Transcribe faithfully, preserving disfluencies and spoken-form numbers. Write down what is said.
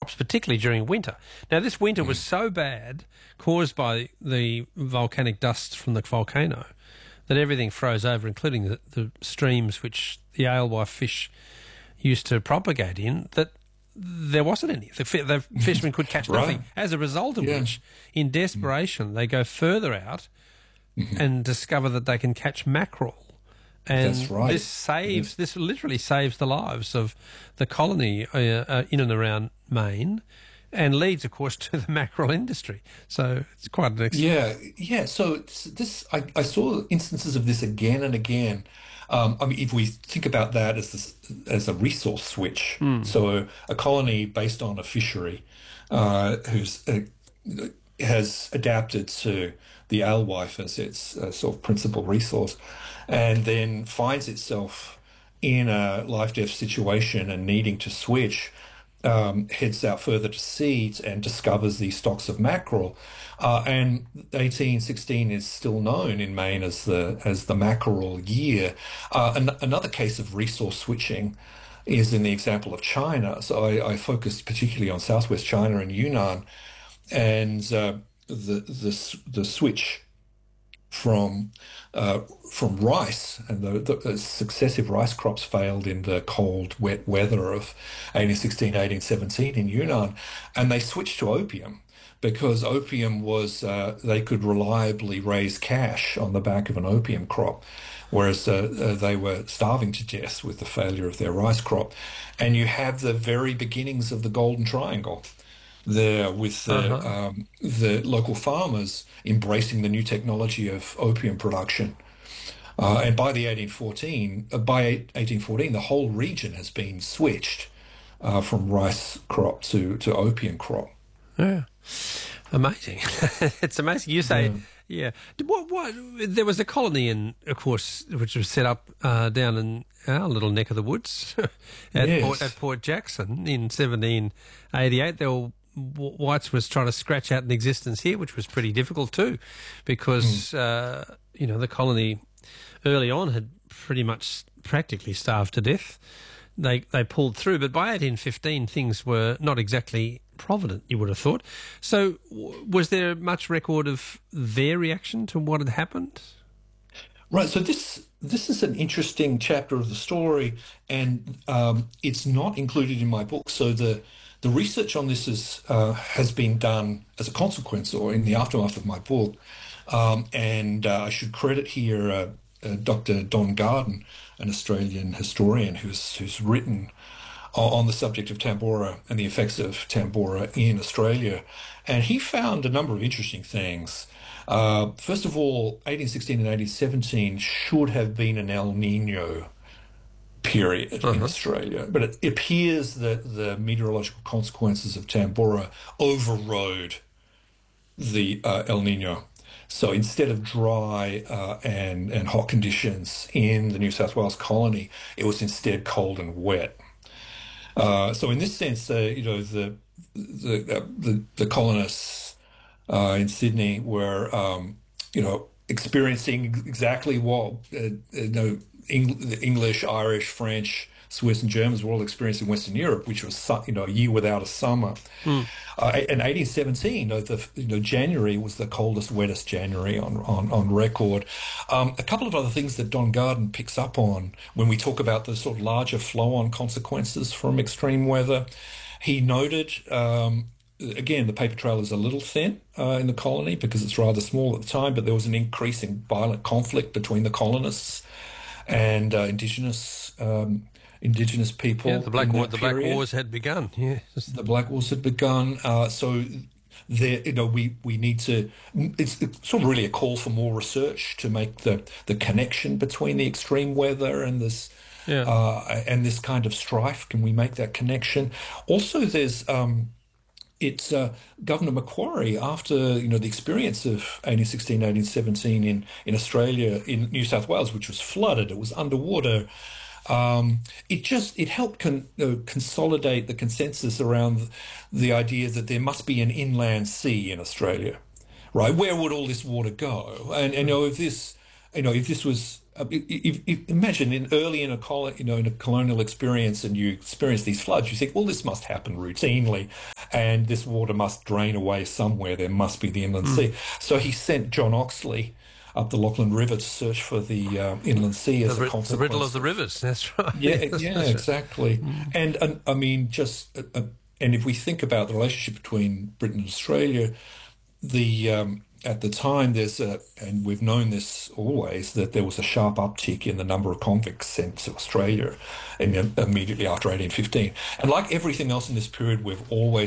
particularly during winter. Now, this winter was so bad, caused by the volcanic dust from the volcano, that everything froze over, including the, the streams which the alewife fish used to propagate in, that there wasn't any. The, fi- the fishermen could catch Right. nothing. As a result of Yeah. which, in desperation, they go further out and discover that they can catch mackerel. And That's right. this saves, this literally saves the lives of the colony uh, uh, in and around Maine, and leads, of course, to the mackerel industry. So it's quite an ex- Yeah, yeah. So it's- this, I, I saw instances of this again and again. Um, I mean, if we think about that as this, as a resource switch, so a, a colony based on a fishery, uh, who's uh, has adapted to the alewife as its uh, sort of principal resource, and then finds itself in a life-death situation and needing to switch, um, heads out further to sea and discovers these stocks of mackerel. Uh, and eighteen sixteen is still known in Maine as the as the mackerel year. Uh, an, another case of resource switching is in the example of China. So I, I focused particularly on southwest China and Yunnan, and uh, the the the switch from uh, from rice, and the, the, the successive rice crops failed in the cold, wet weather of eighteen sixteen, eighteen seventeen in Yunnan, and they switched to opium because opium was, uh, they could reliably raise cash on the back of an opium crop, whereas uh, uh, they were starving to death with the failure of their rice crop. And you have the very beginnings of the Golden Triangle there with the, Uh-huh. um, the local farmers embracing the new technology of opium production. Uh, and by the eighteen fourteen, uh, by eighteen fourteen, the whole region has been switched uh, from rice crop to, to opium crop. Yeah. Amazing. It's amazing. You say, yeah. What, what, there was a colony, in, of course, which was set up uh, down in our little neck of the woods at, Yes. Port, at Port Jackson in seventeen eighty-eight. There were, Whites was trying to scratch out an existence here, which was pretty difficult too, because, uh, you know, the colony early on had pretty much practically starved to death. They they pulled through, but by eighteen fifteen things were not exactly provident, you would have thought. So w- was there much record of their reaction to what had happened? Right. So this this is an interesting chapter of the story, and um, it's not included in my book. So the the research on this is uh, has been done as a consequence or in the aftermath of my book, um, and uh, I should credit here uh, uh, Doctor Don Garden, an Australian historian who's who's written on the subject of Tambora and the effects of Tambora in Australia, and he found a number of interesting things. Uh, first of all, eighteen sixteen and eighteen seventeen should have been an El Nino period in Uh-huh. Australia, but it appears that the meteorological consequences of Tambora overrode the uh, El Nino. So instead of dry uh, and, and hot conditions in the New South Wales colony, it was instead cold and wet. Uh, so in this sense, uh, you know, the the uh, the, the colonists uh, in Sydney were, um, you know, experiencing exactly what uh, you know Eng- the English, Irish, French, Swiss, and Germans were all experiencing in Western Europe, which was su- you know a year without a summer. Uh, in eighteen seventeen, you know, the you know January was the coldest, wettest January on on, on record. Um, a couple of other things that Don Garden picks up on when we talk about the sort of larger flow-on consequences from extreme weather. He noted, um, again, the paper trail is a little thin uh, in the colony because it's rather small at the time, but there was an increasing violent conflict between the colonists and uh, indigenous um, indigenous people. Yeah, the Black in War, that the Black period. Wars had begun. Yeah. The Black Wars had begun. Uh, so there, you know, we, we need to. It's, it's sort of really a call for more research to make the, the connection between the extreme weather and this Yeah. uh, and this kind of strife. Can we make that connection? Also, there's. Um, It's uh, Governor Macquarie, after you know the experience of eighteen sixteen, eighteen seventeen in, in Australia, in New South Wales, which was flooded, it was underwater. Um, it just it helped con, uh, consolidate the consensus around the idea that there must be an inland sea in Australia, right? Where would all this water go? And, and you know if this, you know if this was. Uh, if, if, imagine in early in a col- you know in a colonial experience, and you experience these floods, you think, well, this must happen routinely, and this water must drain away somewhere. There must be the inland mm. sea. So he sent John Oxley up the Lachlan River to search for the uh, inland sea as the, a consequence. The riddle of the rivers, that's right. Yeah, yes, yeah, that's exactly. Right. Mm. And, and I mean, just uh, uh, and if we think about the relationship between Britain and Australia, the um, at the time there's a, and we've known this always, that there was a sharp uptick in the number of convicts sent to Australia in, immediately after eighteen fifteen. And like everything else in this period, we've always